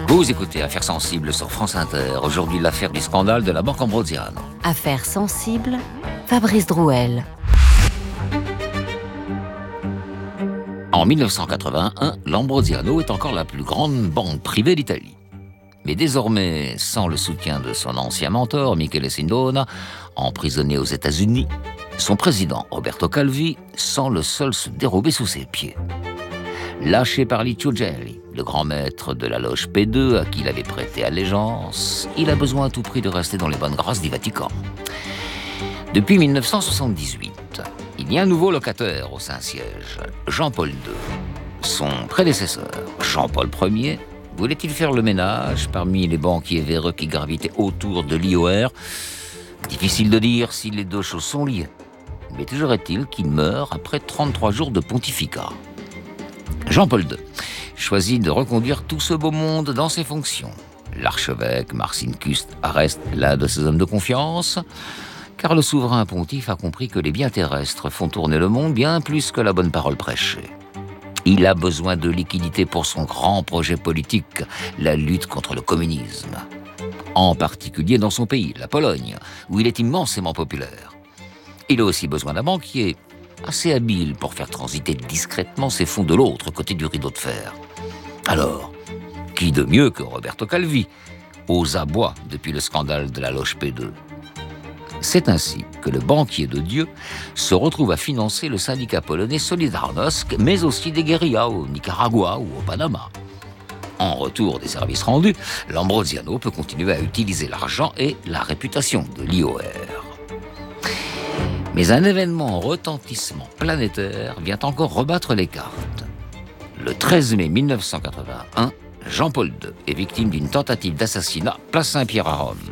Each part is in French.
Vous écoutez Affaires sensibles sur France Inter. Aujourd'hui, l'affaire du scandale de la banque Ambrosiano. Affaires sensibles, Fabrice Drouel. En 1981, l'Ambrosiano est encore la plus grande banque privée d'Italie. Mais désormais, sans le soutien de son ancien mentor, Michele Sindona, emprisonné aux États-Unis, son président, Roberto Calvi, sent le sol se dérober sous ses pieds. Lâché par Licio Gelli, le grand maître de la loge P2 à qui il avait prêté allégeance, il a besoin à tout prix de rester dans les bonnes grâces du Vatican. Depuis 1978, il y a un nouveau locataire au Saint-Siège, Jean-Paul II. Son prédécesseur, Jean-Paul Ier, voulait-il faire le ménage parmi les banquiers véreux qui gravitaient autour de l'IOR? Difficile de dire si les deux choses sont liées. Mais toujours est-il qu'il meurt après 33 jours de pontificat. Jean-Paul II choisit de reconduire tout ce beau monde dans ses fonctions. L'archevêque Marcin Cust reste l'un de ses hommes de confiance, car le souverain pontife a compris que les biens terrestres font tourner le monde bien plus que la bonne parole prêchée. Il a besoin de liquidités pour son grand projet politique, la lutte contre le communisme. En particulier dans son pays, la Pologne, où il est immensément populaire. Il a aussi besoin d'un banquier assez habile pour faire transiter discrètement ses fonds de l'autre côté du rideau de fer. Alors, qui de mieux que Roberto Calvi, aux abois depuis le scandale de la loge P2? C'est ainsi que le banquier de Dieu se retrouve à financer le syndicat polonais Solidarnosc, mais aussi des guérillas au Nicaragua ou au Panama. En retour des services rendus, l'Ambrosiano peut continuer à utiliser l'argent et la réputation de l'IOR. Mais un événement en retentissement planétaire vient encore rebattre les cartes. Le 13 mai 1981, Jean-Paul II est victime d'une tentative d'assassinat place Saint-Pierre à Rome.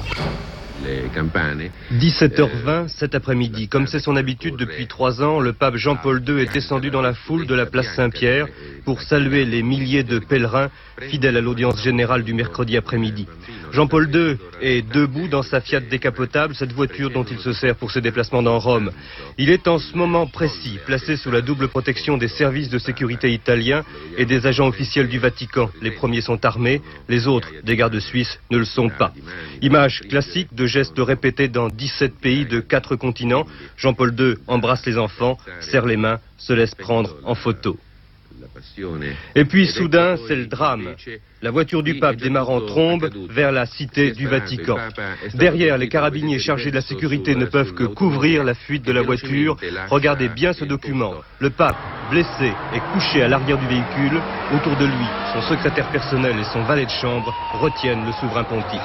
17h20 cet après-midi. Comme c'est son habitude depuis 3 ans, le pape Jean-Paul II est descendu dans la foule de la place Saint-Pierre pour saluer les milliers de pèlerins fidèles à l'audience générale du mercredi après-midi. Jean-Paul II est debout dans sa Fiat décapotable, cette voiture dont il se sert pour ses déplacements dans Rome. Il est en ce moment précis placé sous la double protection des services de sécurité italiens et des agents officiels du Vatican. Les premiers sont armés, les autres, des gardes suisses, ne le sont pas. Image classique de gestes répétés dans 17 pays de 4 continents. Jean-Paul II embrasse les enfants, serre les mains, se laisse prendre en photo. Et puis soudain, c'est le drame. La voiture du pape démarre en trombe vers la cité du Vatican. Derrière, les carabiniers chargés de la sécurité ne peuvent que couvrir la fuite de la voiture. Regardez bien ce document. Le pape, blessé, est couché à l'arrière du véhicule. Autour de lui, son secrétaire personnel et son valet de chambre retiennent le souverain pontife.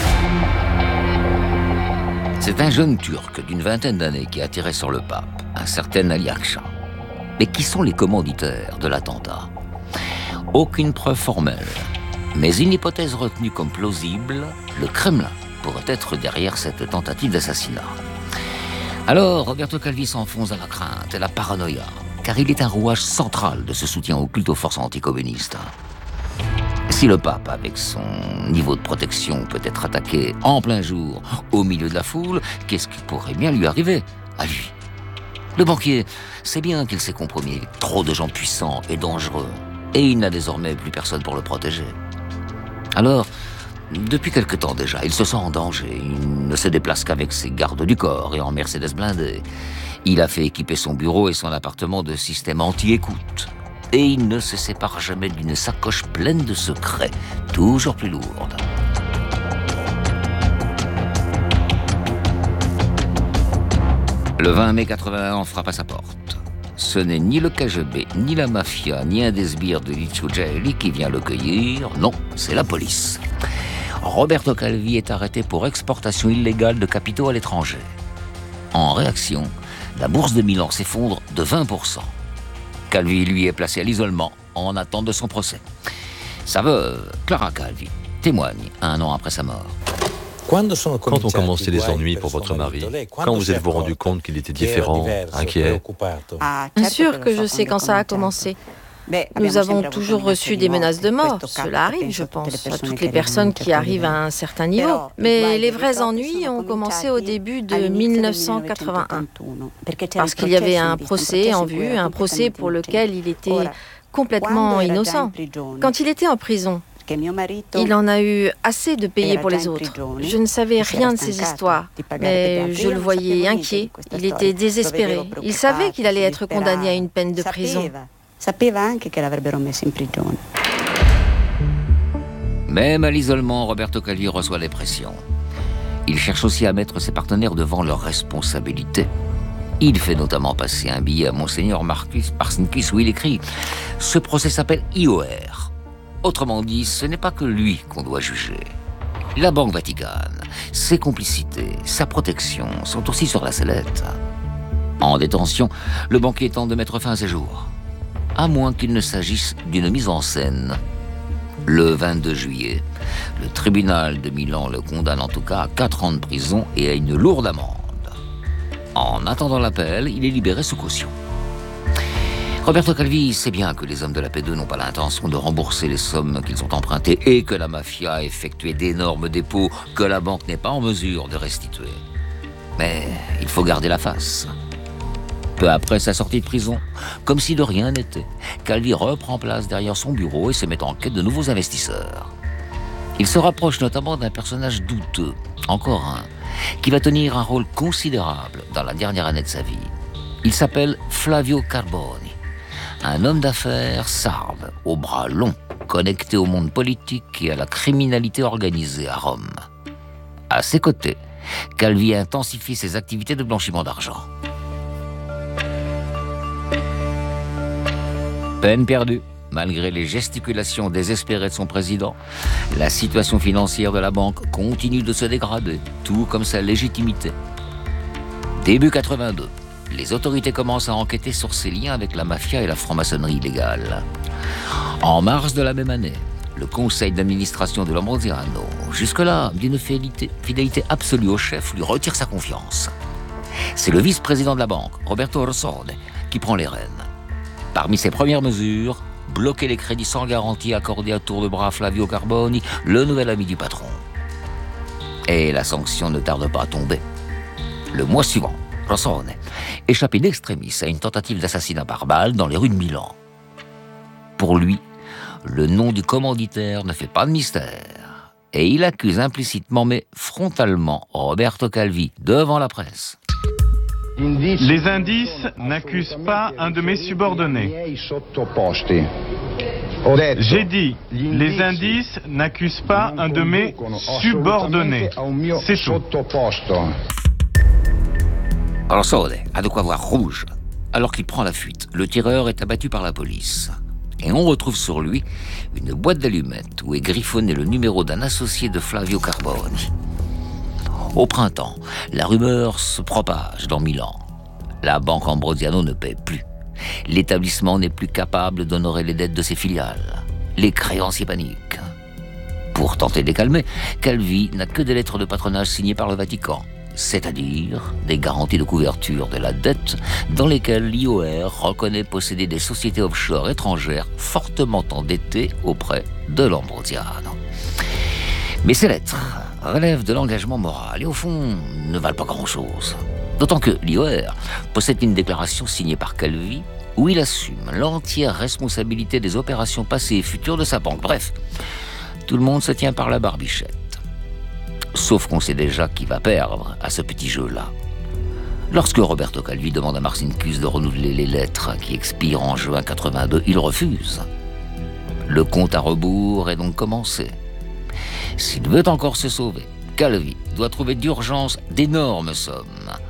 C'est un jeune Turc d'une vingtaine d'années qui a tiré sur le pape, un certain Ali Akçay. Mais qui sont les commanditaires de l'attentat? Aucune preuve formelle, mais une hypothèse retenue comme plausible, le Kremlin pourrait être derrière cette tentative d'assassinat. Alors, Roberto Calvi s'enfonce dans la crainte et la paranoïa, car il est un rouage central de ce soutien au culte aux forces anticommunistes. Si le pape, avec son niveau de protection, peut être attaqué en plein jour, au milieu de la foule, qu'est-ce qui pourrait bien lui arriver à lui? Le banquier sait bien qu'il s'est compromis avec trop de gens puissants et dangereux, et il n'a désormais plus personne pour le protéger. Alors, depuis quelque temps déjà, il se sent en danger. Il ne se déplace qu'avec ses gardes du corps et en Mercedes blindée. Il a fait équiper son bureau et son appartement de systèmes anti-écoute. Et il ne se sépare jamais d'une sacoche pleine de secrets, toujours plus lourde. Le 20 mai 81, on frappe à sa porte. Ce n'est ni le KGB, ni la mafia, ni un des sbires de Licio Gelli qui vient le cueillir. Non, c'est la police. Roberto Calvi est arrêté pour exportation illégale de capitaux à l'étranger. En réaction, la bourse de Milan s'effondre de 20%. Calvi, lui, est placé à l'isolement en attente de son procès. Sa veuve, Clara Calvi, témoigne 1 an après sa mort. Quand ont commencé les ennuis pour votre mari? Quand vous êtes-vous rendu compte qu'il était différent, inquiet? Bien sûr que je sais quand ça a commencé. Nous avons toujours reçu des menaces de mort. Cela arrive, je pense, à toutes les personnes qui arrivent à un certain niveau. Mais les vrais ennuis ont commencé au début de 1981. Parce qu'il y avait un procès en vue, un procès pour lequel il était complètement innocent. Quand il était en prison, Il en a eu assez de payer pour les autres. Je ne savais rien de ces histoires, mais je le voyais inquiet. Il était désespéré. Il savait qu'il allait être condamné à une peine de prison. Même à l'isolement, Roberto Calvi reçoit des pressions. Il cherche aussi à mettre ses partenaires devant leurs responsabilités. Il fait notamment passer un billet à Monseigneur Marcus Parsinkus où il écrit « Ce procès s'appelle IOR ». Autrement dit, ce n'est pas que lui qu'on doit juger. La Banque Vaticane, ses complicités, sa protection sont aussi sur la sellette. En détention, le banquier tente de mettre fin à ses jours. À moins qu'il ne s'agisse d'une mise en scène. Le 22 juillet, le tribunal de Milan le condamne en tout cas à 4 ans de prison et à une lourde amende. En attendant l'appel, il est libéré sous caution. Roberto Calvi sait bien que les hommes de la P2 n'ont pas l'intention de rembourser les sommes qu'ils ont empruntées et que la mafia a effectué d'énormes dépôts que la banque n'est pas en mesure de restituer. Mais il faut garder la face. Peu après sa sortie de prison, comme si de rien n'était, Calvi reprend place derrière son bureau et se met en quête de nouveaux investisseurs. Il se rapproche notamment d'un personnage douteux, encore un, qui va tenir un rôle considérable dans la dernière année de sa vie. Il s'appelle Flavio Carboni, un homme d'affaires sarde, aux bras longs, connecté au monde politique et à la criminalité organisée à Rome. À ses côtés, Calvi intensifie ses activités de blanchiment d'argent. Peine perdue. Malgré les gesticulations désespérées de son président, la situation financière de la banque continue de se dégrader, tout comme sa légitimité. Début 82, les autorités commencent à enquêter sur ses liens avec la mafia et la franc-maçonnerie illégale. En mars de la même année, le conseil d'administration de Lambrosiano, jusque-là d'une fidélité absolue au chef, lui retire sa confiance. C'est le vice-président de la banque, Roberto Rossone, qui prend les rênes. Parmi ses premières mesures, bloquer les crédits sans garantie accordés à tour de bras à Flavio Carboni, le nouvel ami du patron. Et la sanction ne tarde pas à tomber. Le mois suivant, Rossone échappe in extremis à une tentative d'assassinat par balle dans les rues de Milan. Pour lui, le nom du commanditaire ne fait pas de mystère. Et il accuse implicitement mais frontalement Roberto Calvi devant la presse. Les indices n'accusent pas un de mes subordonnés. J'ai dit, les indices n'accusent pas un de mes subordonnés. C'est tout. Rossone a de quoi voir rouge. Alors qu'il prend la fuite, le tireur est abattu par la police. Et on retrouve sur lui une boîte d'allumettes où est griffonné le numéro d'un associé de Flavio Carboni. Au printemps, la rumeur se propage dans Milan. La banque Ambrosiano ne paie plus. L'établissement n'est plus capable d'honorer les dettes de ses filiales. Les créanciers paniquent. Pour tenter de les calmer, Calvi n'a que des lettres de patronage signées par le Vatican, c'est-à-dire des garanties de couverture de la dette dans lesquelles l'IOR reconnaît posséder des sociétés offshore étrangères fortement endettées auprès de Lambrosiano. Mais ces lettres relèvent de l'engagement moral et au fond ne valent pas grand-chose. D'autant que l'IOR possède une déclaration signée par Calvi où il assume l'entière responsabilité des opérations passées et futures de sa banque. Bref, tout le monde se tient par la barbichette. Sauf qu'on sait déjà qui va perdre à ce petit jeu-là. Lorsque Roberto Calvi demande à Marcinkus de renouveler les lettres qui expirent en juin 82, il refuse. Le compte à rebours est donc commencé. S'il veut encore se sauver, Calvi doit trouver d'urgence d'énormes sommes.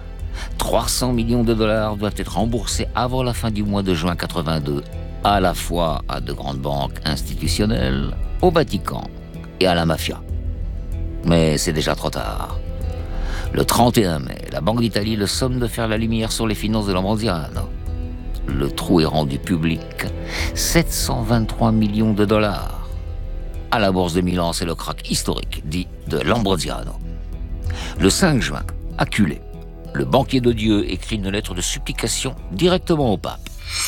300 millions de dollars doivent être remboursés avant la fin du mois de juin 82, à la fois à de grandes banques institutionnelles, au Vatican et à la mafia. Mais c'est déjà trop tard. Le 31 mai, la Banque d'Italie le somme de faire la lumière sur les finances de Lambrosiano. Le trou est rendu public. 723 millions de dollars. À la bourse de Milan, c'est le krach historique, dit de Lambrosiano. Le 5 juin, acculé, le banquier de Dieu écrit une lettre de supplication directement au pape.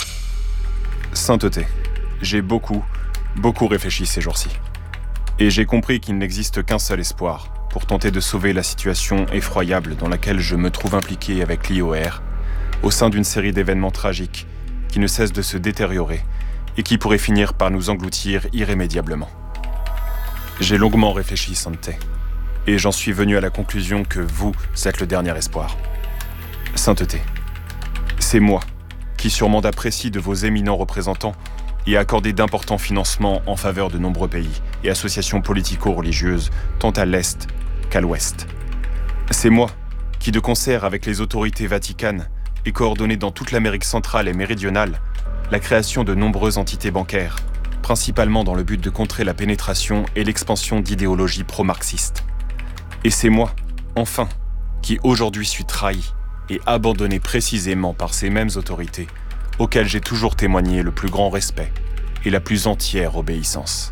Sainteté, j'ai beaucoup réfléchi ces jours-ci. Et j'ai compris qu'il n'existe qu'un seul espoir pour tenter de sauver la situation effroyable dans laquelle je me trouve impliqué avec l'IOR, au sein d'une série d'événements tragiques qui ne cessent de se détériorer et qui pourraient finir par nous engloutir irrémédiablement. J'ai longuement réfléchi, Sante, et j'en suis venu à la conclusion que vous êtes le dernier espoir. Sainteté, c'est moi qui, sur mandat précis de vos éminents représentants, ai accordé d'importants financements en faveur de nombreux pays et associations politico-religieuses, tant à l'Est qu'à l'Ouest. C'est moi qui, de concert avec les autorités vaticanes, ai coordonné dans toute l'Amérique centrale et méridionale la création de nombreuses entités bancaires, principalement dans le but de contrer la pénétration et l'expansion d'idéologies pro-marxistes. Et c'est moi, enfin, qui aujourd'hui suis trahi et abandonné précisément par ces mêmes autorités, auxquelles j'ai toujours témoigné le plus grand respect et la plus entière obéissance.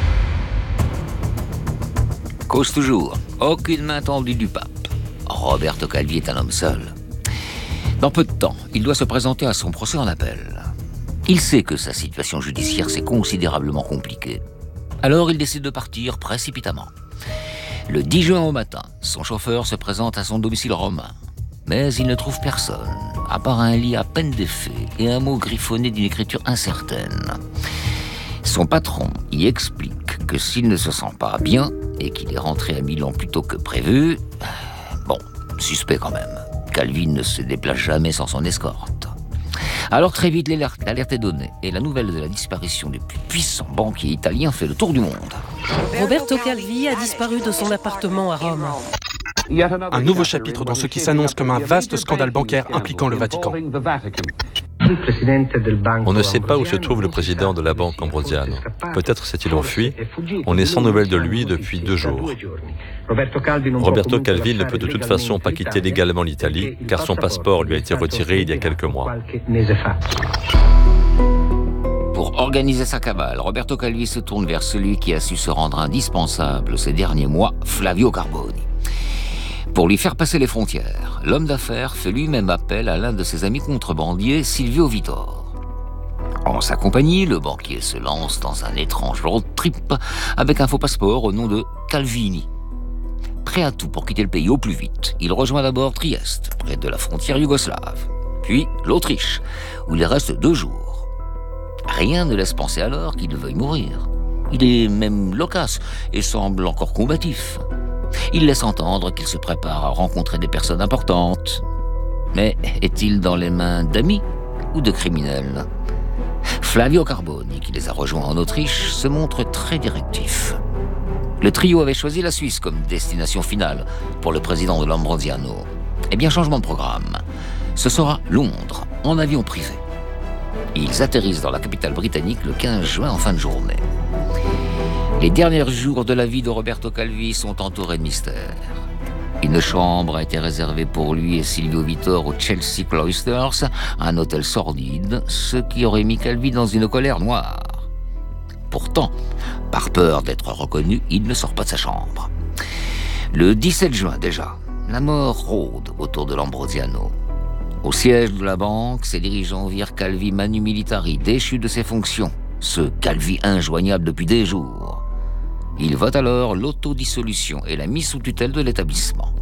Cause toujours, aucune main tendue du pape. Roberto Calvi est un homme seul. Dans peu de temps, il doit se présenter à son procès en appel. Il sait que sa situation judiciaire s'est considérablement compliquée. Alors il décide de partir précipitamment. Le 10 juin au matin, son chauffeur se présente à son domicile romain. Mais il ne trouve personne, à part un lit à peine défait et un mot griffonné d'une écriture incertaine. Son patron y explique que s'il ne se sent pas bien et qu'il est rentré à Milan plus tôt que prévu, bon, suspect quand même. Calvi ne se déplace jamais sans son escorte. Alors très vite, l'alerte est donnée et la nouvelle de la disparition du plus puissant banquier italien fait le tour du monde. Roberto Calvi a disparu de son appartement à Rome. Un nouveau chapitre dans ce qui s'annonce comme un vaste scandale bancaire impliquant le Vatican. On ne sait pas où se trouve le président de la banque Ambrosiano. Peut-être s'est-il enfui. On est sans nouvelles de lui depuis 2 jours. Roberto Calvi ne peut de toute façon pas quitter légalement l'Italie, car son passeport lui a été retiré il y a quelques mois. Pour organiser sa cabale, Roberto Calvi se tourne vers celui qui a su se rendre indispensable ces derniers mois, Flavio Carboni. Pour lui faire passer les frontières, l'homme d'affaires fait lui-même appel à l'un de ses amis contrebandiers, Silvio Vittor. En sa compagnie, le banquier se lance dans un étrange road trip avec un faux passeport au nom de Calvini. Prêt à tout pour quitter le pays au plus vite, il rejoint d'abord Trieste, près de la frontière yougoslave, puis l'Autriche, où il reste 2 jours. Rien ne laisse penser alors qu'il veuille mourir. Il est même loquace et semble encore combatif. Il laisse entendre qu'il se prépare à rencontrer des personnes importantes. Mais est-il dans les mains d'amis ou de criminels ? Flavio Carboni, qui les a rejoints en Autriche, se montre très directif. Le trio avait choisi la Suisse comme destination finale pour le président de l'Ambrosiano. Eh bien, changement de programme. Ce sera Londres, en avion privé. Ils atterrissent dans la capitale britannique le 15 juin en fin de journée. Les derniers jours de la vie de Roberto Calvi sont entourés de mystères. Une chambre a été réservée pour lui et Silvio Vittor au Chelsea Cloisters, un hôtel sordide, ce qui aurait mis Calvi dans une colère noire. Pourtant, par peur d'être reconnu, il ne sort pas de sa chambre. Le 17 juin déjà, la mort rôde autour de l'Ambrosiano. Au siège de la banque, ses dirigeants virent Calvi manu militari, déchu de ses fonctions, ce Calvi injoignable depuis des jours. Il vote alors l'autodissolution et la mise sous tutelle de l'établissement.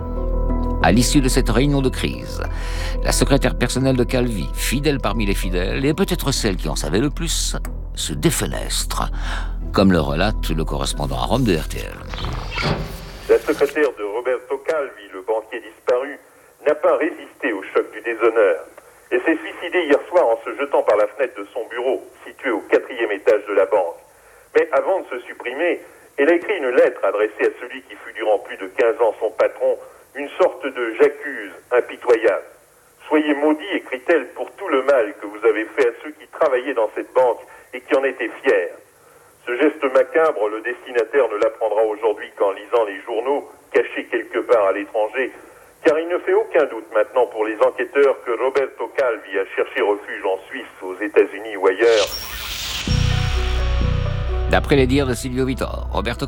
À l'issue de cette réunion de crise, la secrétaire personnelle de Calvi, fidèle parmi les fidèles, et peut-être celle qui en savait le plus, se défenestre, comme le relate le correspondant à Rome de RTL. La secrétaire de Roberto Calvi, le banquier disparu, n'a pas résisté au choc du déshonneur et s'est suicidée hier soir en se jetant par la fenêtre de son bureau, situé au 4e étage de la banque. Mais avant de se supprimer, elle a écrit une lettre adressée à celui qui fut durant plus de 15 ans son patron, une sorte de j'accuse impitoyable. Soyez maudits, écrit-elle, pour tout le mal que vous avez fait à ceux qui travaillaient dans cette banque et qui en étaient fiers. Ce geste macabre, le destinataire ne l'apprendra aujourd'hui qu'en lisant les journaux, cachés quelque part à l'étranger, car il ne fait aucun doute maintenant pour les enquêteurs que Roberto Calvi a cherché refuge en Suisse, aux États-Unis ou ailleurs. D'après les dires de Silvio Vittor, Roberto